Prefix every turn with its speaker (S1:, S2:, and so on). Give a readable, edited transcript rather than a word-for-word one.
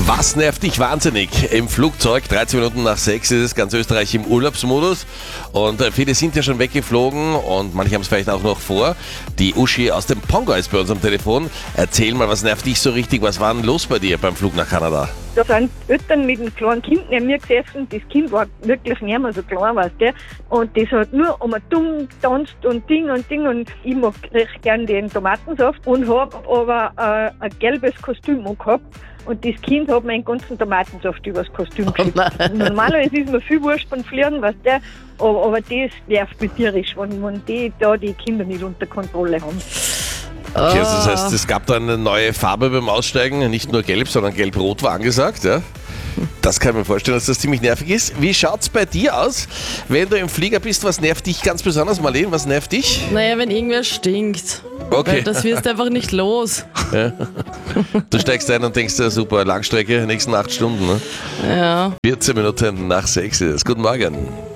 S1: Was nervt dich wahnsinnig? Im Flugzeug, 13 Minuten nach 6 ist es, ganz Österreich im Urlaubsmodus und viele sind ja schon weggeflogen und manche haben es vielleicht auch noch vor. Die Uschi aus dem Pongo ist bei uns am Telefon. Erzähl mal, was nervt dich so richtig? Was war denn los bei dir beim Flug nach Kanada?
S2: Da sind Eltern mit einem kleinen Kind neben mir gesessen. Das Kind war wirklich nicht mehr so klein, weißt du. Und das hat nur um ein Dumm getanzt und Ding. Und ich mag recht gern den Tomatensaft und habe aber ein gelbes Kostüm angehabt. Und das Kind hat meinen ganzen Tomatensaft übers Kostüm geschüttet. Normalerweise ist mir viel wurscht beim Fliegen, weißt du. Aber das nervt mich tierisch, wenn die Kinder nicht unter Kontrolle haben.
S1: Okay, also das heißt, es gab da eine neue Farbe beim Aussteigen, nicht nur gelb, sondern gelb-rot war angesagt, ja? Das kann ich mir vorstellen, dass das ziemlich nervig ist. Wie schaut's bei dir aus, wenn du im Flieger bist? Was nervt dich ganz besonders, Marlene? Was nervt dich?
S3: Naja, wenn irgendwer stinkt.
S1: Okay.
S3: Weil das wirst du einfach nicht los.
S1: Ja. Du steigst ein und denkst, ja super, Langstrecke, nächsten 8 Stunden. Ne?
S3: Ja.
S1: 14 Minuten nach 6 ist es. Guten Morgen.